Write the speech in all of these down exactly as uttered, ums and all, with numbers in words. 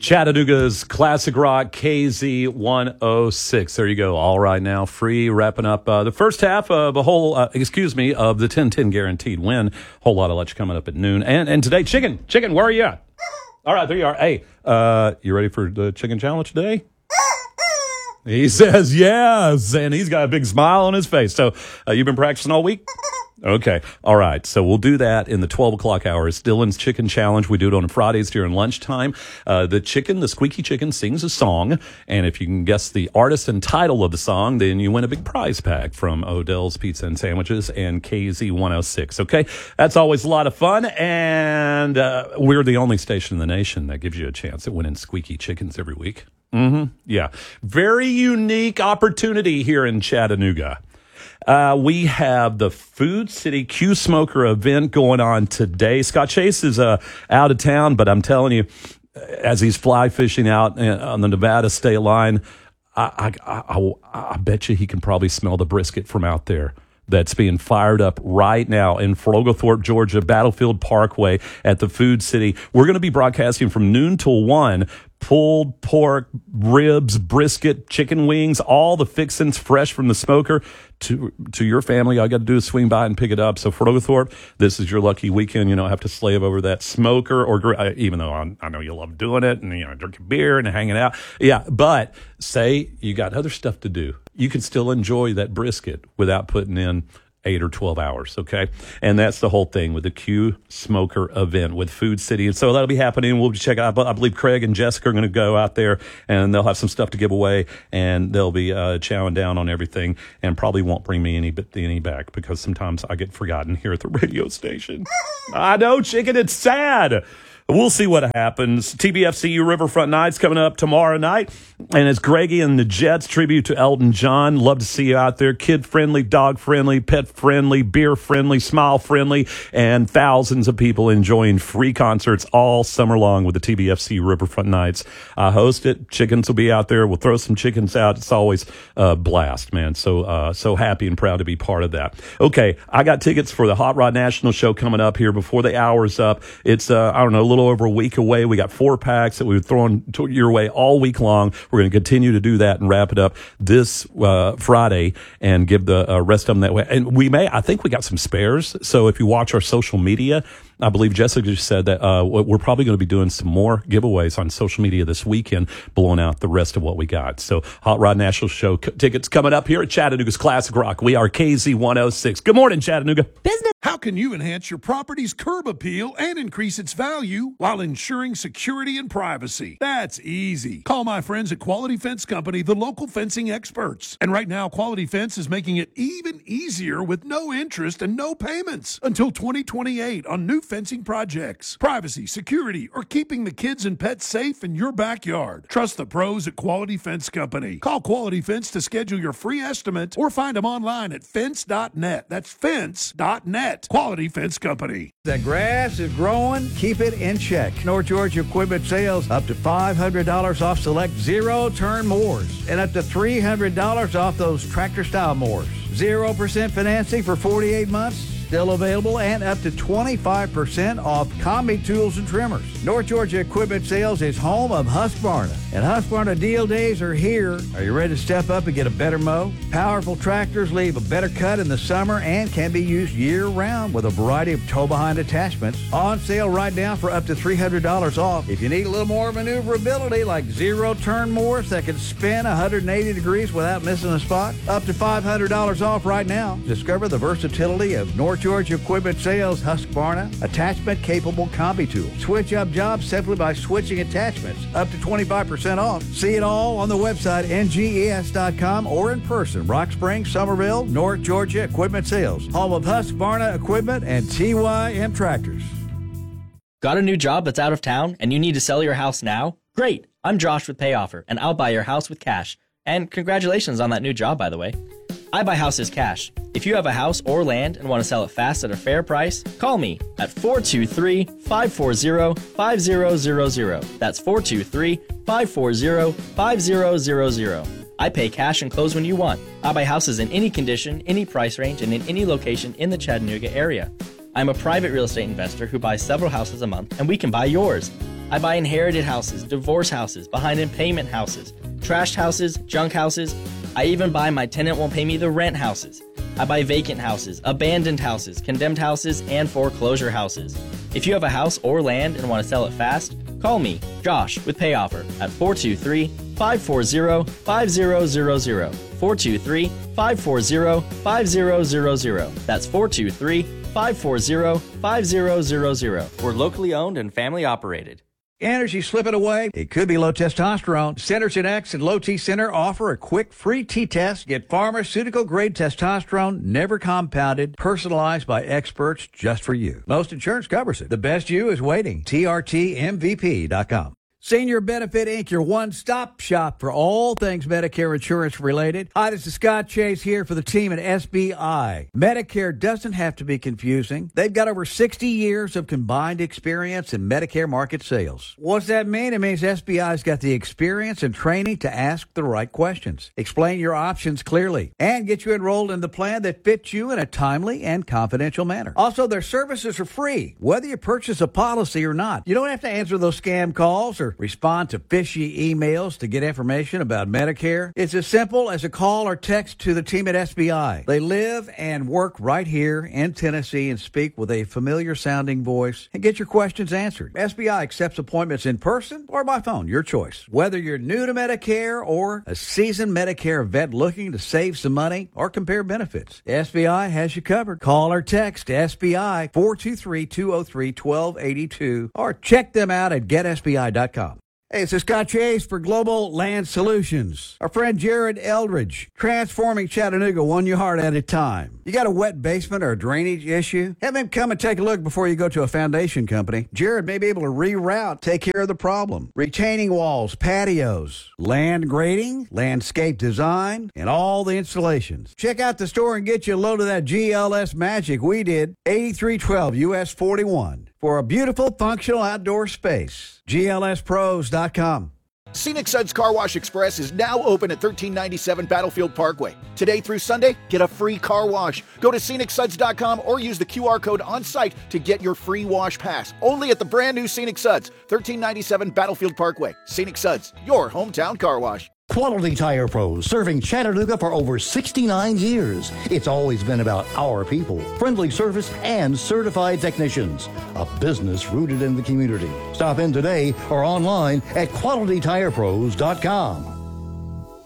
Chattanooga's Classic Rock K Z one oh six. There you go. All right now, free, wrapping up uh, the first half of a whole, uh, excuse me, of the ten ten Guaranteed Win. Whole lot of lunch coming up at noon. And and today, chicken, chicken, where are you at? All right, there you are. Hey, uh, you ready for the chicken challenge today? He says yes, and he's got a big smile on his face. So uh, you've been practicing all week? Okay. All right. So we'll do that in the twelve o'clock hour. It's Dylan's Chicken Challenge. We do it on Fridays during lunchtime. Uh, the chicken, the squeaky chicken, sings a song. And if you can guess the artist and title of the song, then you win a big prize pack from Odell's Pizza and Sandwiches and K Z one oh six. Okay. That's always a lot of fun. And uh, we're the only station in the nation that gives you a chance at winning squeaky chickens every week. Mm-hmm. Yeah. Very unique opportunity here in Chattanooga. Uh, we have the Food City Q Smoker event going on today. Scott Chase is uh, out of town, but I'm telling you, as he's fly fishing out on the Nevada state line, I, I, I, I bet you he can probably smell the brisket from out there that's being fired up right now in Oglethorpe, Georgia, Battlefield Parkway at the Food City. We're going to be broadcasting from noon till one. Pulled pork, ribs, brisket, chicken wings, all the fixings fresh from the smoker to to your family. All you got to do is swing by and pick it up. So for Oglethorpe, this is your lucky weekend. You don't have to slave over that smoker, or even though I, I know you love doing it and, you know, drinking beer and hanging out. Yeah, but say you got other stuff to do. You can still enjoy that brisket without putting in eight or twelve hours, okay? And that's the whole thing with the Q Smoker event with Food City. And so that'll be happening. We'll check out, I believe Craig and Jessica are going to go out there, and they'll have some stuff to give away, and they'll be uh, chowing down on everything, and probably won't bring me any, any back, because sometimes I get forgotten here at the radio station. I know, chicken, it's sad. We'll see what happens. T B F C U Riverfront Nights coming up tomorrow night. And it's Greggy and the Jets tribute to Elton John. Love to see you out there. Kid-friendly, dog-friendly, pet-friendly, beer-friendly, smile-friendly, and thousands of people enjoying free concerts all summer long with the T B F C Riverfront Nights. I host it. Chickens will be out there. We'll throw some chickens out. It's always a blast, man. So, uh, so happy and proud to be part of that. Okay, I got tickets for the Hot Rod National Show coming up here before the hour's up. It's, uh, I don't know, a little over a week away. We got four packs that we've thrown to your way all week long. We're going to continue to do that and wrap it up this uh, Friday and give the uh, rest of them that way. And we may, I think we got some spares. So if you watch our social media, I believe Jessica just said that uh, we're probably going to be doing some more giveaways on social media this weekend, blowing out the rest of what we got. So Hot Rod National Show c- tickets coming up here at Chattanooga's Classic Rock. We are K Z one oh six. Good morning, Chattanooga. Business. How can you enhance your property's curb appeal and increase its value while ensuring security and privacy? That's easy. Call my friends at Quality Fence Company, the local fencing experts. And right now, Quality Fence is making it even easier with no interest and no payments until twenty twenty-eight on new fencing projects. Privacy, security, or keeping the kids and pets safe in your backyard. Trust the pros at Quality Fence Company. Call Quality Fence to schedule your free estimate or find them online at fence dot net. That's fence dot net. Quality Fence Company. The grass is growing. Keep it in check. North Georgia Equipment Sales up to five hundred dollars off select zero-turn mowers and up to three hundred dollars off those tractor-style mowers. zero percent financing for forty-eight months. Still available, and up to twenty-five percent off combi tools and trimmers. North Georgia Equipment Sales is home of Husqvarna, and Husqvarna deal days are here. Are you ready to step up and get a better mow? Powerful tractors leave a better cut in the summer and can be used year-round with a variety of tow-behind attachments. On sale right now for up to three hundred dollars off. If you need a little more maneuverability, like zero-turn mowers that can spin one hundred eighty degrees without missing a spot, up to five hundred dollars off right now. Discover the versatility of North Georgia Equipment Sales Husqvarna attachment-capable combi tool. Switch up jobs simply by switching attachments. Up to twenty-five percent off. See it all on the website N G E S dot com or in person. Rock Springs, Somerville, North Georgia Equipment Sales. Home of Husqvarna Equipment and T Y M Tractors. Got a new job that's out of town and you need to sell your house now? Great! I'm Josh with PayOffer, and I'll buy your house with cash. And congratulations on that new job, by the way. I buy houses cash. If you have a house or land and want to sell it fast at a fair price, call me at four two three, five four zero, five zero zero zero. That's four two three, five four zero, five zero zero zero. I pay cash and close when you want. I buy houses in any condition, any price range, and in any location in the Chattanooga area. I'm a private real estate investor who buys several houses a month, and we can buy yours. I buy inherited houses, divorce houses, behind in payment houses, trashed houses, junk houses. I even buy my tenant won't pay me the rent houses. I buy vacant houses, abandoned houses, condemned houses, and foreclosure houses. If you have a house or land and want to sell it fast, call me, Josh, with PayOffer at four two three, five four zero, five zero zero zero. four two three, five four zero, five zero zero zero. That's four two three, five four zero, five zero zero zero. We're locally owned and family operated. Energy slipping away? It could be low testosterone. Synergen X and Low T Center offer a quick free T-test. Get pharmaceutical-grade testosterone, never compounded, personalized by experts just for you. Most insurance covers it. The best you is waiting. T R T M V P dot com. Senior Benefit Incorporated, your one-stop shop for all things Medicare insurance related. Hi, this is Scott Chase here for the team at S B I. Medicare doesn't have to be confusing. They've got over sixty years of combined experience in Medicare market sales. What's that mean? It means S B I's got the experience and training to ask the right questions, explain your options clearly, and get you enrolled in the plan that fits you in a timely and confidential manner. Also, their services are free, whether you purchase a policy or not. You don't have to answer those scam calls or respond to fishy emails to get information about Medicare. It's as simple as a call or text to the team at S B I. They live and work right here in Tennessee and speak with a familiar sounding voice and get your questions answered. S B I accepts appointments in person or by phone, your choice. Whether you're new to Medicare or a seasoned Medicare vet looking to save some money or compare benefits, S B I has you covered. Call or text S B I four two three, two oh three, one two eight two or check them out at get S B I dot com. Hey, it's Scott Chase for Global Land Solutions. Our friend Jared Eldridge, transforming Chattanooga one yard at a time. You got a wet basement or a drainage issue? Have him come and take a look before you go to a foundation company. Jared may be able to reroute, take care of the problem. Retaining walls, patios, land grading, landscape design, and all the installations. Check out the store and get you a load of that G L S magic we did, eighty-three twelve U S forty-one. For a beautiful, functional outdoor space. G L S pros dot com. Scenic Suds Car Wash Express is now open at thirteen ninety-seven Battlefield Parkway. Today through Sunday, get a free car wash. Go to scenic suds dot com or use the Q R code on site to get your free wash pass. Only at the brand new Scenic Suds, thirteen ninety-seven Battlefield Parkway. Scenic Suds, your hometown car wash. Quality Tire Pros, serving Chattanooga for over sixty-nine years. It's always been about our people, friendly service, and certified technicians. A business rooted in the community. Stop in today or online at quality tire pros dot com.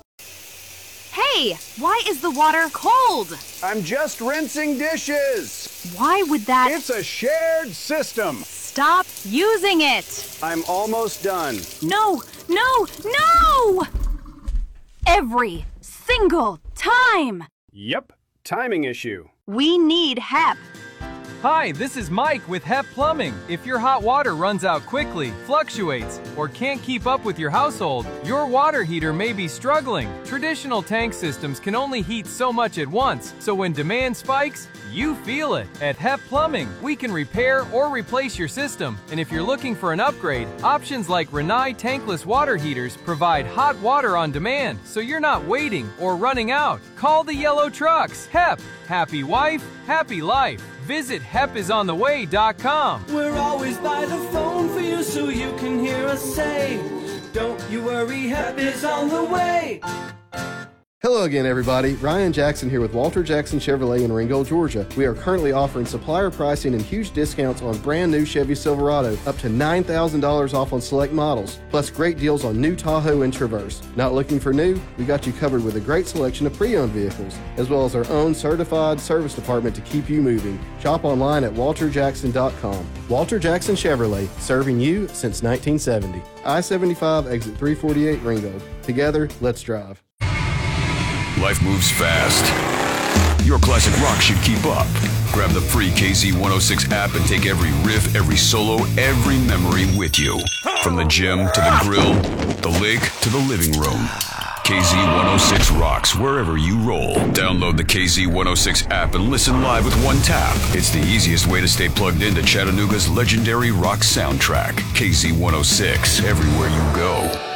Hey, why is the water cold? I'm just rinsing dishes. Why would that... It's a shared system. Stop using it. I'm almost done. No, no, no! Every single time. Yep, timing issue. We need H E P. Hi, this is Mike with H E P Plumbing. If your hot water runs out quickly, fluctuates, or can't keep up with your household, your water heater may be struggling. Traditional tank systems can only heat so much at once, so when demand spikes, you feel it. At H E P Plumbing, we can repair or replace your system. And if you're looking for an upgrade, options like Rinnai tankless water heaters provide hot water on demand, so you're not waiting or running out. Call the yellow trucks. H E P. Happy wife, happy life. Visit hep is on the way dot com. We're always by the phone for you so you can hear us say, don't you worry, H E P is on the way. Hello again, everybody. Ryan Jackson here with Walter Jackson Chevrolet in Ringgold, Georgia. We are currently offering supplier pricing and huge discounts on brand new Chevy Silverado, up to nine thousand dollars off on select models, plus great deals on new Tahoe and Traverse. Not looking for new? We got you covered with a great selection of pre-owned vehicles, as well as our own certified service department to keep you moving. Shop online at walter jackson dot com. Walter Jackson Chevrolet, serving you since nineteen seventy. I seventy-five, exit three forty-eight, Ringgold. Together, let's drive. Life moves fast. Your classic rock should keep up. Grab the free K Z one oh six app and take every riff, every solo, every memory with you. From the gym to the grill, the lake to the living room. K Z one oh six rocks wherever you roll. Download the K Z one oh six app and listen live with one tap. It's the easiest way to stay plugged into Chattanooga's legendary rock soundtrack. K Z one oh six, everywhere you go.